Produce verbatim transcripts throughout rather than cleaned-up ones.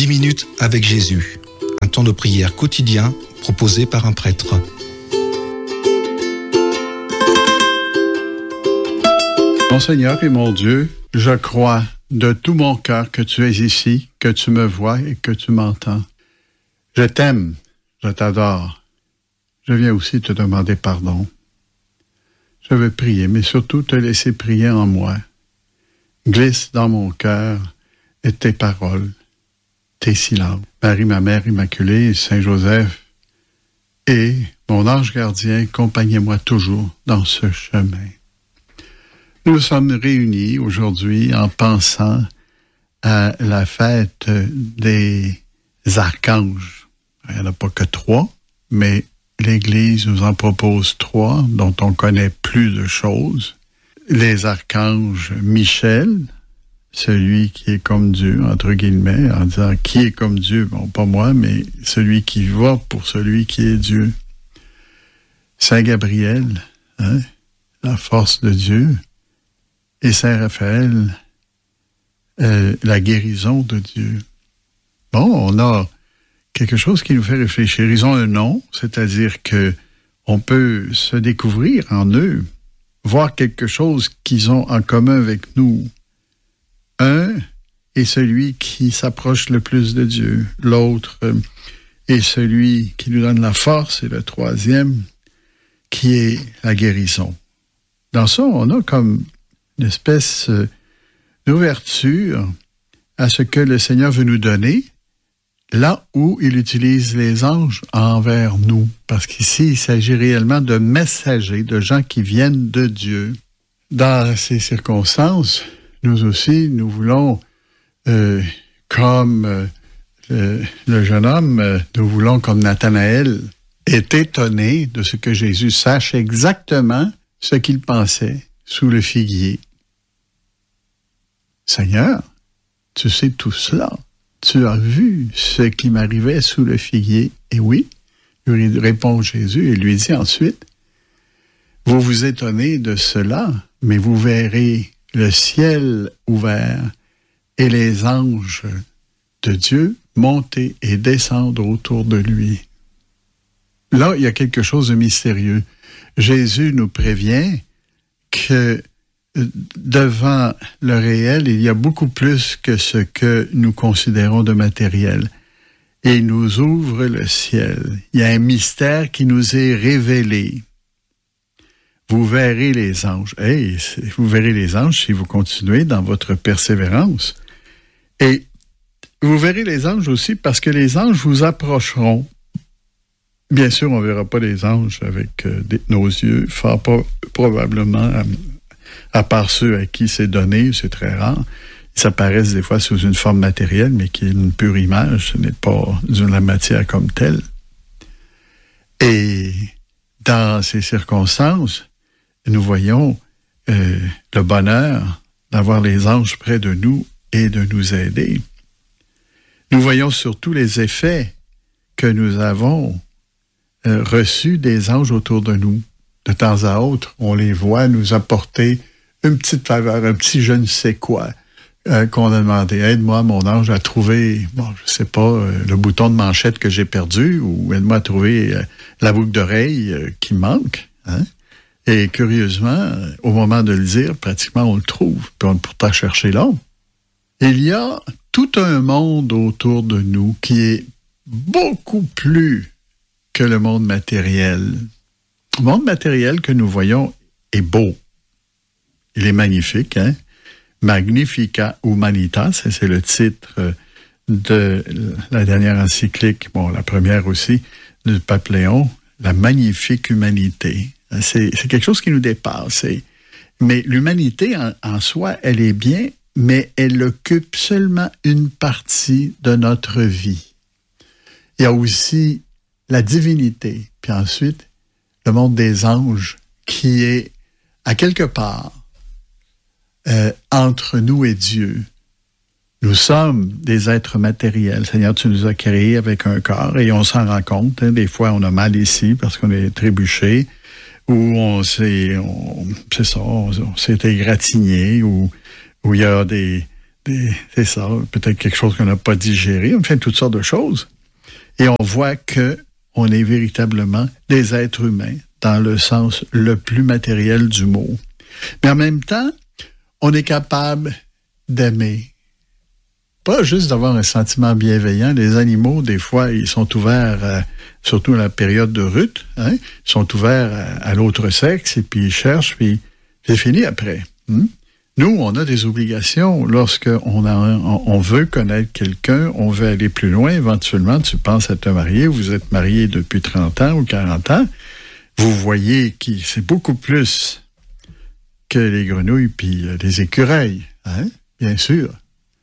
minutes avec Jésus, un temps de prière quotidien proposé par un prêtre. Mon Seigneur et mon Dieu, je crois de tout mon cœur que tu es ici, que tu me vois et que tu m'entends. Je t'aime, je t'adore. Je viens aussi te demander pardon. Je veux prier, mais surtout te laisser prier en moi. Glisse dans mon cœur et tes paroles, tes silences. Marie, ma mère immaculée, Saint Joseph et mon ange gardien, accompagnez-moi toujours dans ce chemin. Nous sommes réunis aujourd'hui en pensant à la fête des archanges. Il n'y en a pas que trois, mais l'Église nous en propose trois, dont on connaît plus de choses. Les archanges Michel, celui qui est comme Dieu, entre guillemets, en disant qui est comme Dieu, bon, pas moi, mais celui qui va pour celui qui est Dieu. Saint Gabriel, hein, la force de Dieu, et Saint Raphaël, euh, la guérison de Dieu. Bon, on a quelque chose qui nous fait réfléchir. Ils ont un nom, c'est-à-dire que on peut se découvrir en eux, voir quelque chose qu'ils ont en commun avec nous. Un est celui qui s'approche le plus de Dieu. L'autre est celui qui nous donne la force. Et le troisième, qui est la guérison. Dans ça, on a comme une espèce d'ouverture à ce que le Seigneur veut nous donner, là où il utilise les anges envers nous. Parce qu'ici, il s'agit réellement de messagers, de gens qui viennent de Dieu. Dans ces circonstances, nous aussi, nous voulons, euh, comme euh, le, le jeune homme, euh, nous voulons, comme Nathanaël, être étonnés de ce que Jésus sache exactement ce qu'il pensait sous le figuier. Seigneur, tu sais tout cela. Tu as vu ce qui m'arrivait sous le figuier. Et oui, lui répond Jésus et lui dit ensuite, vous vous étonnez de cela, mais vous verrez le ciel ouvert et les anges de Dieu monter et descendre autour de lui. Là, il y a quelque chose de mystérieux. Jésus nous prévient que devant le réel, il y a beaucoup plus que ce que nous considérons de matériel. Et il nous ouvre le ciel. Il y a un mystère qui nous est révélé. Vous verrez les anges. Hey, vous verrez les anges si vous continuez dans votre persévérance. Et vous verrez les anges aussi parce que les anges vous approcheront. Bien sûr, on ne verra pas les anges avec euh, des, nos yeux, fort pas, probablement, à, à part ceux à qui c'est donné, c'est très rare. Ils apparaissent des fois sous une forme matérielle, mais qui est une pure image, ce n'est pas de la matière comme telle. Et dans ces circonstances, nous voyons euh, le bonheur d'avoir les anges près de nous et de nous aider. Nous voyons surtout les effets que nous avons euh, reçus des anges autour de nous. De temps à autre, on les voit nous apporter une petite faveur, un petit je ne sais quoi, euh, qu'on a demandé. Aide-moi, mon ange, à trouver, bon, je sais pas, euh, le bouton de manchette que j'ai perdu, ou aide-moi à trouver euh, la boucle d'oreille euh, qui manque. Hein? Et curieusement, euh, au moment de le dire, pratiquement on le trouve, puis on peut pourtant chercher là. Il y a tout un monde autour de nous qui est beaucoup plus que le monde matériel. Le monde matériel que nous voyons est beau. Il est magnifique, hein? Magnifica Humanitas, c'est le titre de la dernière encyclique, bon, la première aussi, du pape Léon, la magnifique humanité. C'est, c'est quelque chose qui nous dépasse. C'est, mais l'humanité en, en soi, elle est bien, mais elle occupe seulement une partie de notre vie. Il y a aussi la divinité, puis ensuite, le monde des anges, qui est à quelque part euh, entre nous et Dieu. Nous sommes des êtres matériels. Seigneur, tu nous as créés avec un corps et on s'en rend compte. Hein, des fois, on a mal ici parce qu'on est trébuché, ou on s'est, on, c'est ça, on, on s'est égratigné, ou où il y a des, des, c'est ça, peut-être quelque chose qu'on n'a pas digéré, on fait toutes sortes de choses. Et on voit que on est véritablement des êtres humains dans le sens le plus matériel du mot. Mais en même temps, on est capable d'aimer. Pas juste d'avoir un sentiment bienveillant. Les animaux, des fois, ils sont ouverts, à, surtout dans la période de rut, hein, ils sont ouverts à, à l'autre sexe et puis ils cherchent, puis c'est fini après. Hein? Nous, on a des obligations. Lorsqu'on a un, on veut connaître quelqu'un, on veut aller plus loin, éventuellement, tu penses à te marier, vous êtes marié depuis trente ans ou quarante ans, vous voyez que c'est beaucoup plus que les grenouilles puis les écureuils, hein, bien sûr.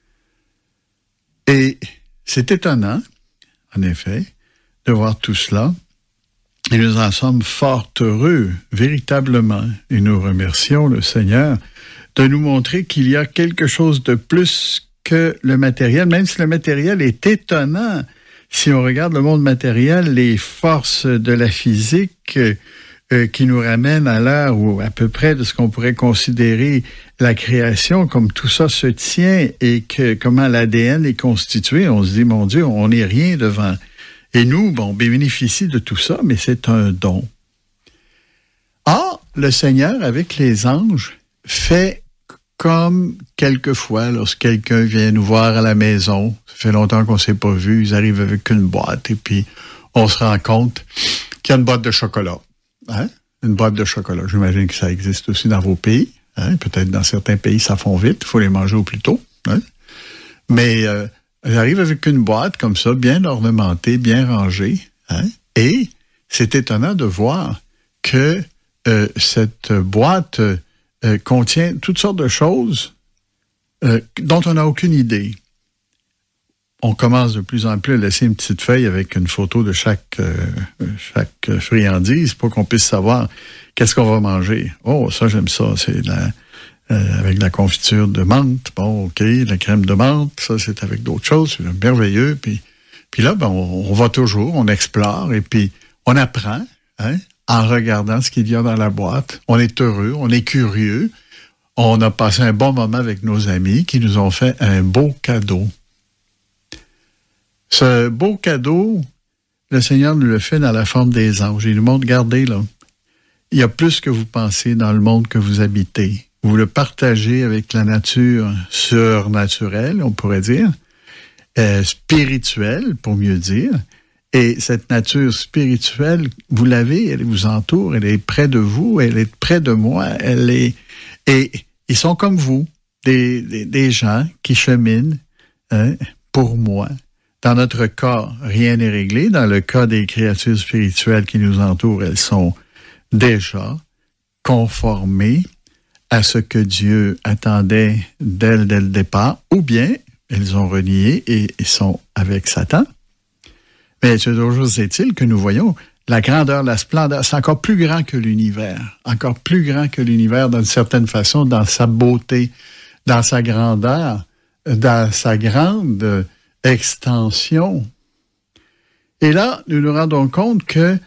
Et c'est étonnant, en effet, de voir tout cela. Et nous en sommes fort heureux, véritablement. Et nous remercions le Seigneur de nous montrer qu'il y a quelque chose de plus que le matériel, même si le matériel est étonnant. Si on regarde le monde matériel, les forces de la physique euh, qui nous ramènent à l'heure ou à peu près de ce qu'on pourrait considérer la création, comme tout ça se tient et que comment l'A D N est constitué, on se dit, mon Dieu, on n'est rien devant. Et nous, bon, on bénéficie de tout ça, mais c'est un don. Or, le Seigneur, avec les anges, fait comme quelquefois, lorsque quelqu'un vient nous voir à la maison, ça fait longtemps qu'on ne s'est pas vu, ils arrivent avec une boîte et puis on se rend compte qu'il y a une boîte de chocolat. Hein? Une boîte de chocolat. J'imagine que ça existe aussi dans vos pays. Hein? Peut-être dans certains pays, ça fond vite. Il faut les manger au plus tôt. Hein? Mais euh, ils arrivent avec une boîte comme ça, bien ornementée, bien rangée. Hein? Et c'est étonnant de voir que euh, cette boîte euh, contient toutes sortes de choses euh, dont on n'a aucune idée. On commence de plus en plus à laisser une petite feuille avec une photo de chaque, euh, chaque friandise pour qu'on puisse savoir qu'est-ce qu'on va manger. Oh, ça, j'aime ça. C'est la, euh, avec la confiture de menthe. Bon, OK, la crème de menthe. Ça, c'est avec d'autres choses. C'est merveilleux. Puis, puis là, ben, on, on va toujours, on explore et puis on apprend hein, en regardant ce qu'il y a dans la boîte. On est heureux, on est curieux. On a passé un bon moment avec nos amis qui nous ont fait un beau cadeau. Ce beau cadeau, le Seigneur nous le fait dans la forme des anges. Il nous montre, regardez là, il y a plus que vous pensez dans le monde que vous habitez. Vous le partagez avec la nature surnaturelle, on pourrait dire, euh, spirituelle, pour mieux dire. Et cette nature spirituelle, vous l'avez, elle vous entoure, elle est près de vous, elle est près de moi, elle est... Et ils sont comme vous, des, des, des gens qui cheminent hein, pour moi. Dans notre cas, rien n'est réglé. Dans le cas des créatures spirituelles qui nous entourent, elles sont déjà conformées à ce que Dieu attendait d'elles dès le départ, ou bien elles ont renié et, et sont avec Satan. Mais toujours est-il que nous voyons la grandeur, la splendeur, c'est encore plus grand que l'univers, encore plus grand que l'univers d'une certaine façon, dans sa beauté, dans sa grandeur, dans sa grande extension. Et là, nous nous rendons compte que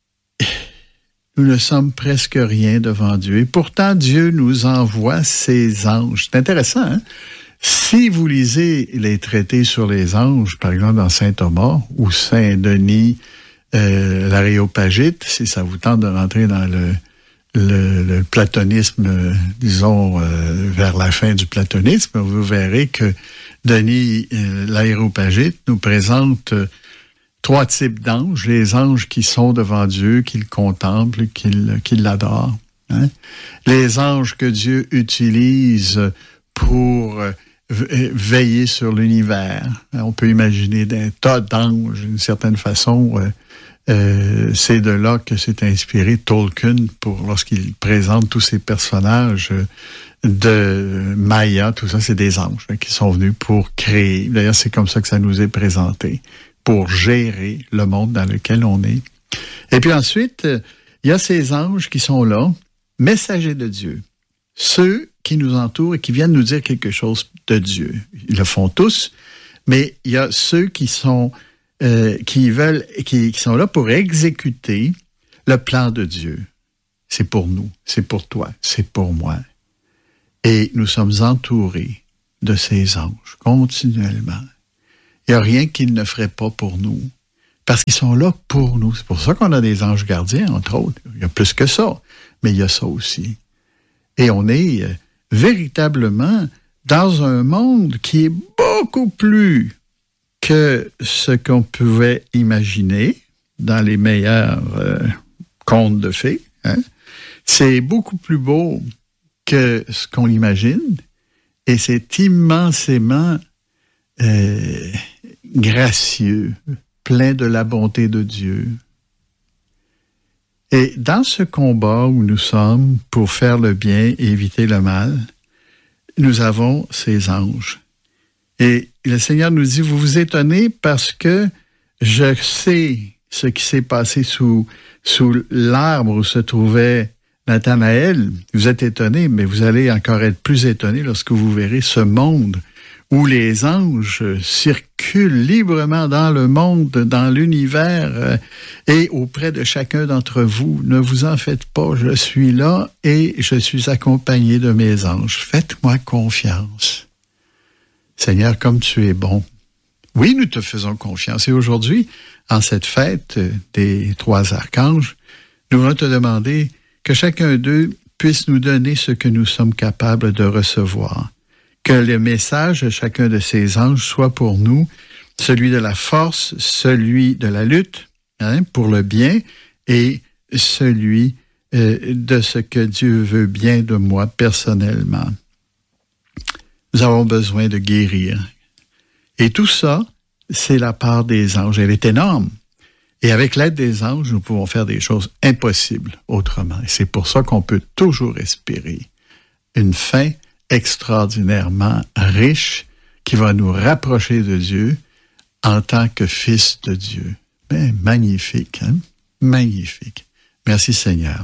nous ne sommes presque rien devant Dieu. Et pourtant, Dieu nous envoie ses anges. C'est intéressant, hein? Si vous lisez les traités sur les anges, par exemple dans Saint Thomas ou Saint Denis, euh, l'Aréopagite, si ça vous tente de rentrer dans le, le, le platonisme, euh, disons, euh, vers la fin du platonisme, vous verrez que Denis, euh, l'Aréopagite, nous présente euh, trois types d'anges. Les anges qui sont devant Dieu, qui le contemplent, qui, le, qui l'adorent. Hein? Les anges que Dieu utilise pour euh, veiller sur l'univers. On peut imaginer des tas d'anges, d'une certaine façon. Euh, euh, c'est de là que s'est inspiré Tolkien pour lorsqu'il présente tous ces personnages euh, de Maya, tout ça, c'est des anges hein, qui sont venus pour créer. D'ailleurs, c'est comme ça que ça nous est présenté, pour gérer le monde dans lequel on est. Et puis ensuite, il euh, y a ces anges qui sont là, messagers de Dieu. Ceux qui nous entourent et qui viennent nous dire quelque chose de Dieu. Ils le font tous, mais il y a ceux qui sont euh, qui veulent, qui, qui sont là pour exécuter le plan de Dieu. C'est pour nous, c'est pour toi, c'est pour moi. Et nous sommes entourés de ses anges, continuellement. Il n'y a rien qu'ils ne feraient pas pour nous, parce qu'ils sont là pour nous. C'est pour ça qu'on a des anges gardiens, entre autres. Il y a plus que ça, mais il y a ça aussi. Et on est euh, véritablement dans un monde qui est beaucoup plus que ce qu'on pouvait imaginer dans les meilleurs euh, contes de fées. Hein? C'est beaucoup plus beau que ce qu'on imagine et c'est immensément euh, gracieux, plein de la bonté de Dieu. Et dans ce combat où nous sommes pour faire le bien et éviter le mal, nous avons ces anges. Et le Seigneur nous dit, vous vous étonnez parce que je sais ce qui s'est passé sous, sous l'arbre où se trouvait Nathanaël. Vous êtes étonnés, mais vous allez encore être plus étonnés lorsque vous verrez ce monde où les anges circulent librement dans le monde, dans l'univers euh, et auprès de chacun d'entre vous. Ne vous en faites pas, je suis là et je suis accompagné de mes anges. Faites-moi confiance. Seigneur, comme tu es bon. Oui, nous te faisons confiance. Et aujourd'hui, en cette fête des trois archanges, nous voulons te demander que chacun d'eux puisse nous donner ce que nous sommes capables de recevoir. Que le message de chacun de ces anges soit pour nous celui de la force, celui de la lutte, hein, pour le bien, et celui euh, de ce que Dieu veut bien de moi personnellement. Nous avons besoin de guérir. Et tout ça, c'est la part des anges. Elle est énorme. Et avec l'aide des anges, nous pouvons faire des choses impossibles autrement. Et c'est pour ça qu'on peut toujours espérer une fin extraordinairement riche qui va nous rapprocher de Dieu en tant que fils de Dieu. Ben, magnifique, hein? Magnifique. Merci Seigneur.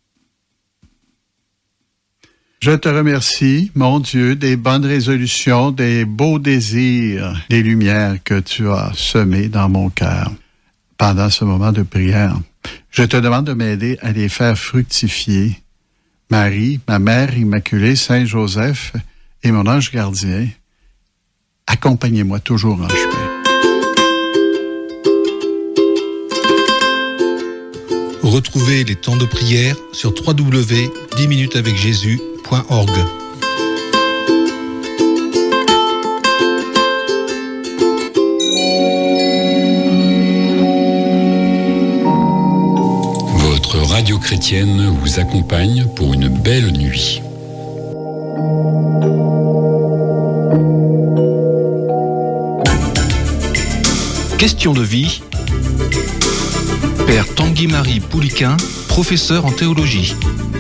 Je te remercie, mon Dieu, des bonnes résolutions, des beaux désirs, des lumières que tu as semées dans mon cœur pendant ce moment de prière. Je te demande de m'aider à les faire fructifier. Marie, ma mère immaculée, Saint Joseph et mon ange gardien, accompagnez-moi toujours en chemin. Retrouvez les temps de prière sur w w w point dix minutes avec jésus point org. Votre radio chrétienne vous accompagne pour une belle nuit. Question de vie. Père Tanguy-Marie Pouliquin, professeur en théologie.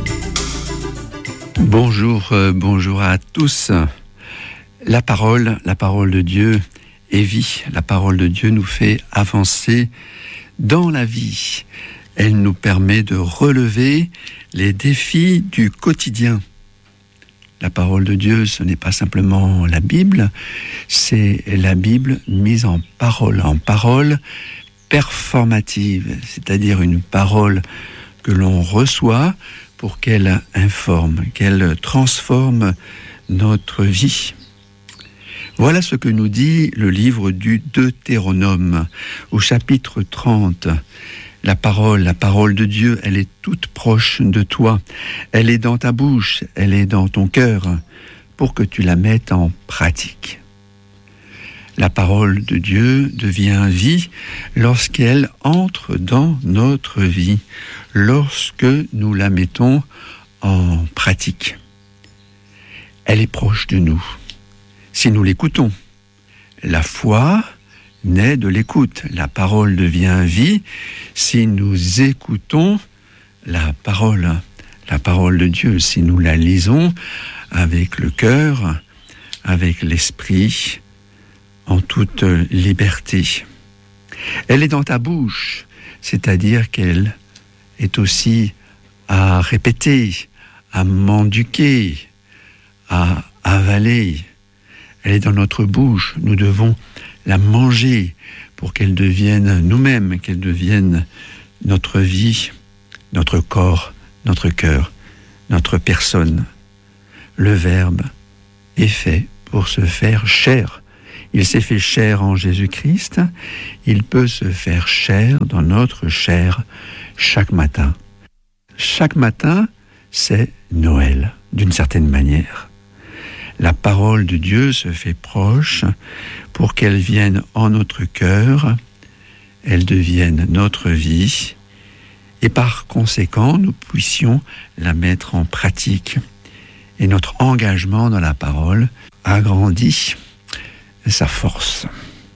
Bonjour, euh, bonjour à tous. La parole, la parole de Dieu est vie. La parole de Dieu nous fait avancer dans la vie. Elle nous permet de relever les défis du quotidien. La parole de Dieu, ce n'est pas simplement la Bible, c'est la Bible mise en parole, en parole performative, c'est-à-dire une parole que l'on reçoit pour qu'elle informe, qu'elle transforme notre vie. Voilà ce que nous dit le livre du Deutéronome, au chapitre trente. La parole, la parole de Dieu, elle est toute proche de toi. Elle est dans ta bouche, elle est dans ton cœur, pour que tu la mettes en pratique. La parole de Dieu devient vie lorsqu'elle entre dans notre vie, lorsque nous la mettons en pratique. Elle est proche de nous, si nous l'écoutons. La foi naît de l'écoute. La parole devient vie si nous écoutons la parole, la parole de Dieu, si nous la lisons avec le cœur, avec l'esprit, en toute liberté. Elle est dans ta bouche, c'est-à-dire qu'elle est aussi à répéter, à mendiquer, à avaler. Elle est dans notre bouche, nous devons la manger pour qu'elle devienne nous-mêmes, qu'elle devienne notre vie, notre corps, notre cœur, notre personne. Le Verbe est fait pour se faire chair. Il s'est fait chair en Jésus-Christ, il peut se faire chair dans notre chair chaque matin. Chaque matin, c'est Noël, d'une certaine manière. La parole de Dieu se fait proche pour qu'elle vienne en notre cœur, elle devienne notre vie, et par conséquent, nous puissions la mettre en pratique. Et notre engagement dans la parole agrandit sa force.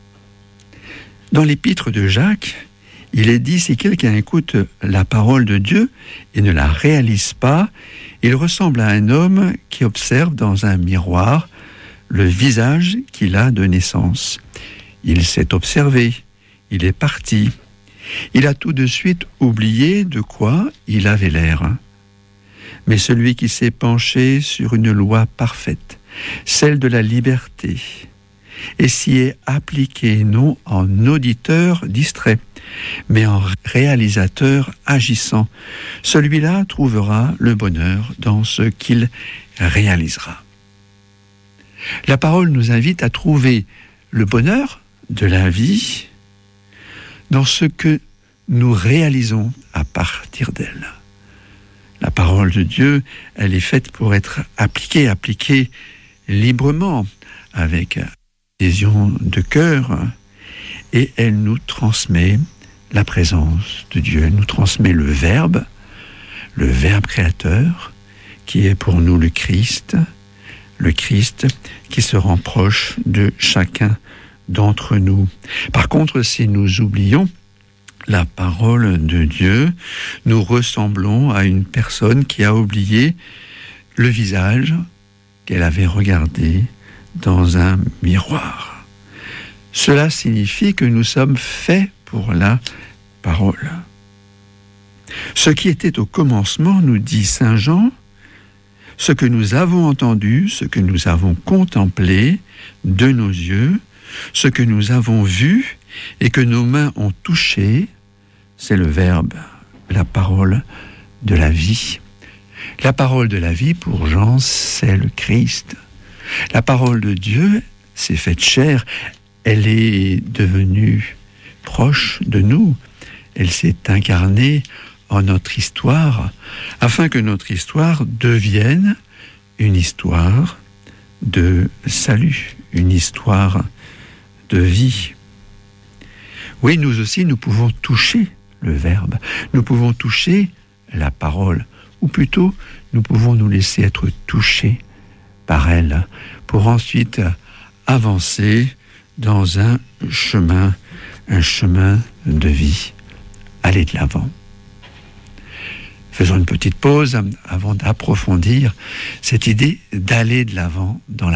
Dans l'épître de Jacques, il est dit, si quelqu'un écoute la parole de Dieu et ne la réalise pas, il ressemble à un homme qui observe dans un miroir le visage qu'il a de naissance. Il s'est observé, il est parti. Il a tout de suite oublié de quoi il avait l'air. Mais celui qui s'est penché sur une loi parfaite, celle de la liberté, et s'y est appliqué non en auditeur distrait, mais en réalisateur agissant, celui-là trouvera le bonheur dans ce qu'il réalisera. La parole nous invite à trouver le bonheur de la vie dans ce que nous réalisons à partir d'elle. La parole de Dieu, elle est faite pour être appliquée, appliquée librement, avec adhésion de cœur, et elle nous transmet la présence de Dieu. Elle nous transmet le Verbe, le Verbe créateur, qui est pour nous le Christ, le Christ qui se rend proche de chacun d'entre nous. Par contre, si nous oublions la parole de Dieu, nous ressemblons à une personne qui a oublié le visage qu'elle avait regardé dans un miroir. Cela signifie que nous sommes faits pour la parole. Ce qui était au commencement, nous dit saint Jean, ce que nous avons entendu, ce que nous avons contemplé de nos yeux, ce que nous avons vu et que nos mains ont touché, c'est le Verbe, la parole de la vie. La parole de la vie, pour Jean, c'est le Christ. La parole de Dieu s'est faite chair, elle est devenue proche de nous, elle s'est incarnée en notre histoire, afin que notre histoire devienne une histoire de salut, une histoire de vie. Oui, nous aussi, nous pouvons toucher le Verbe, nous pouvons toucher la parole, ou plutôt, nous pouvons nous laisser être touchés par elle, pour ensuite avancer dans un chemin, un chemin de vie. Aller de l'avant. Faisons une petite pause avant d'approfondir cette idée d'aller de l'avant dans la